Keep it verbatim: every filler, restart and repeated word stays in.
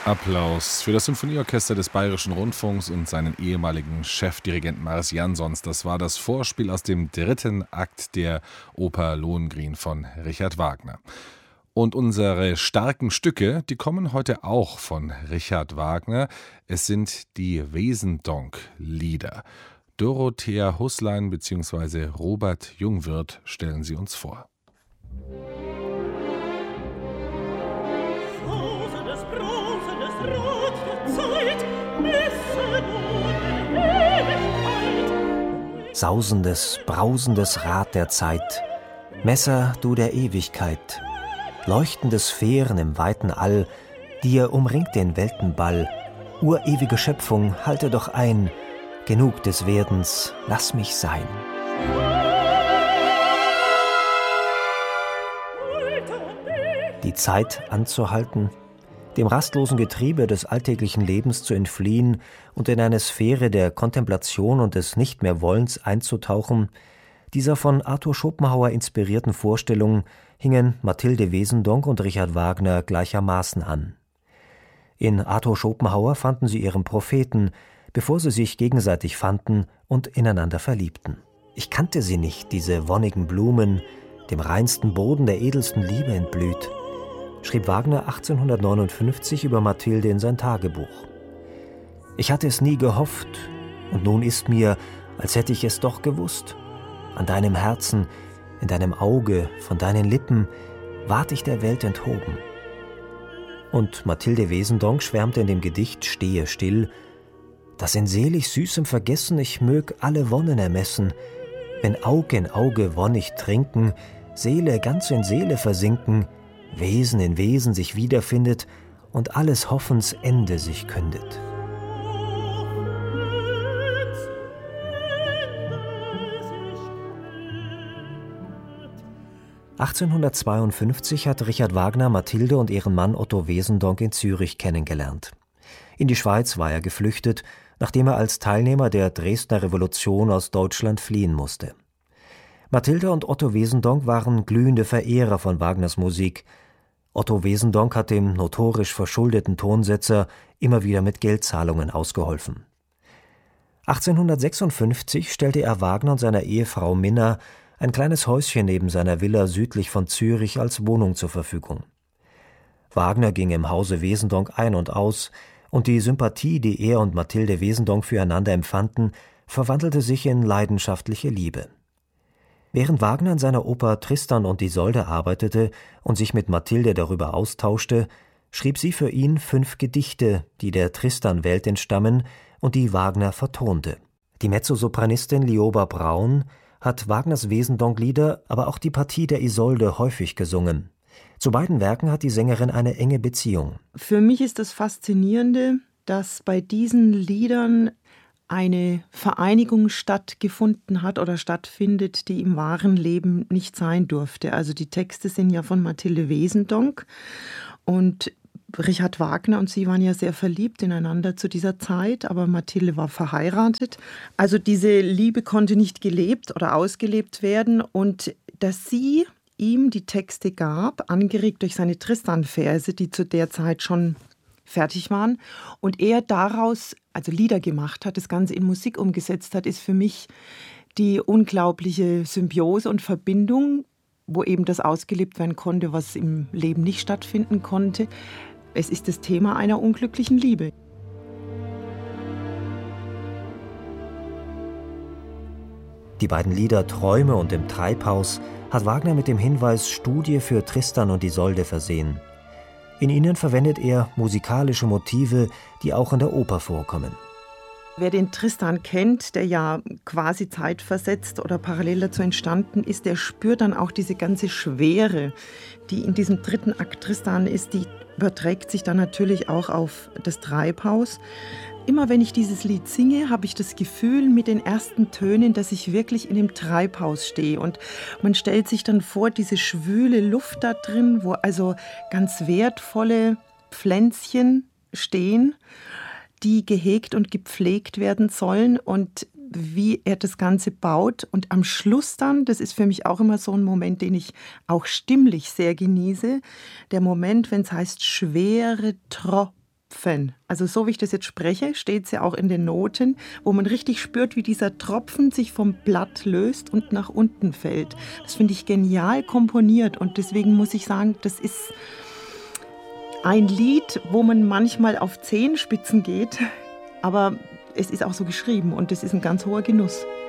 Applaus für das Symphonieorchester des Bayerischen Rundfunks und seinen ehemaligen Chefdirigenten Marius Jansons. Das war das Vorspiel aus dem dritten Akt der Oper Lohengrin von Richard Wagner. Und unsere starken Stücke, die kommen heute auch von Richard Wagner. Es sind die Wesendonck-Lieder. Dorothea Hußlein bzw. Robert Jungwirth stellen sie uns vor. Sausendes, brausendes Rad der Zeit, Messer du der Ewigkeit, leuchtende Sphären im weiten All, dir umringt den Weltenball, urewige Schöpfung, halte doch ein, genug des Werdens, lass mich sein. Die Zeit anzuhalten, dem rastlosen Getriebe des alltäglichen Lebens zu entfliehen und in eine Sphäre der Kontemplation und des Nicht-mehr-Wollens einzutauchen, dieser von Arthur Schopenhauer inspirierten Vorstellung hingen Mathilde Wesendonck und Richard Wagner gleichermaßen an. In Arthur Schopenhauer fanden sie ihren Propheten, bevor sie sich gegenseitig fanden und ineinander verliebten. Ich kannte sie nicht, diese wonnigen Blumen, dem reinsten Boden der edelsten Liebe entblüht, schrieb Wagner achtzehnhundertneunundfünfzig über Mathilde in sein Tagebuch. Ich hatte es nie gehofft, und nun ist mir, als hätte ich es doch gewusst. An deinem Herzen, in deinem Auge, von deinen Lippen ward ich der Welt enthoben. Und Mathilde Wesendonck schwärmte in dem Gedicht Stehe still, dass in selig süßem Vergessen ich mög alle Wonnen ermessen, wenn Aug in Auge wonnig trinken, Seele ganz in Seele versinken, Wesen in Wesen sich wiederfindet und alles Hoffens Ende sich kündet. achtzehnhundertzweiundfünfzig hat Richard Wagner Mathilde und ihren Mann Otto Wesendonck in Zürich kennengelernt. In die Schweiz war er geflüchtet, nachdem er als Teilnehmer der Dresdner Revolution aus Deutschland fliehen musste. Mathilde und Otto Wesendonck waren glühende Verehrer von Wagners Musik. Otto Wesendonck hat dem notorisch verschuldeten Tonsetzer immer wieder mit Geldzahlungen ausgeholfen. achtzehnhundertsechsundfünfzig stellte er Wagner und seiner Ehefrau Minna ein kleines Häuschen neben seiner Villa südlich von Zürich als Wohnung zur Verfügung. Wagner ging im Hause Wesendonck ein und aus, und die Sympathie, die er und Mathilde Wesendonck füreinander empfanden, verwandelte sich in leidenschaftliche Liebe. Während Wagner an seiner Oper Tristan und Isolde arbeitete und sich mit Mathilde darüber austauschte, schrieb sie für ihn fünf Gedichte, die der Tristan-Welt entstammen und die Wagner vertonte. Die Mezzosopranistin Lioba Braun hat Wagners Wesendonck-Lieder, aber auch die Partie der Isolde häufig gesungen. Zu beiden Werken hat die Sängerin eine enge Beziehung. Für mich ist das Faszinierende, dass bei diesen Liedern eine Vereinigung stattgefunden hat oder stattfindet, die im wahren Leben nicht sein durfte. Also die Texte sind ja von Mathilde Wesendonck und Richard Wagner und sie waren ja sehr verliebt ineinander zu dieser Zeit, aber Mathilde war verheiratet. Also diese Liebe konnte nicht gelebt oder ausgelebt werden und dass sie ihm die Texte gab, angeregt durch seine Tristan-Verse, die zu der Zeit schon fertig waren und er daraus also Lieder gemacht hat, das Ganze in Musik umgesetzt hat, ist für mich die unglaubliche Symbiose und Verbindung, wo eben das ausgelebt werden konnte, was im Leben nicht stattfinden konnte. Es ist das Thema einer unglücklichen Liebe. Die beiden Lieder Träume und Im Treibhaus hat Wagner mit dem Hinweis Studie für Tristan und Isolde versehen. In ihnen verwendet er musikalische Motive, die auch in der Oper vorkommen. Wer den Tristan kennt, der ja quasi zeitversetzt oder parallel dazu entstanden ist, der spürt dann auch diese ganze Schwere, die in diesem dritten Akt Tristan ist, die überträgt sich dann natürlich auch auf das Treibhaus. Immer wenn ich dieses Lied singe, habe ich das Gefühl mit den ersten Tönen, dass ich wirklich in dem Treibhaus stehe. Und man stellt sich dann vor, diese schwüle Luft da drin, wo also ganz wertvolle Pflänzchen stehen, die gehegt und gepflegt werden sollen und wie er das Ganze baut. Und am Schluss dann, das ist für mich auch immer so ein Moment, den ich auch stimmlich sehr genieße, der Moment, wenn es heißt schwere Tropfen Tropfen. Also so wie ich das jetzt spreche, steht es ja auch in den Noten, wo man richtig spürt, wie dieser Tropfen sich vom Blatt löst und nach unten fällt. Das finde ich genial komponiert und deswegen muss ich sagen, das ist ein Lied, wo man manchmal auf Zehenspitzen geht, aber es ist auch so geschrieben und das ist ein ganz hoher Genuss.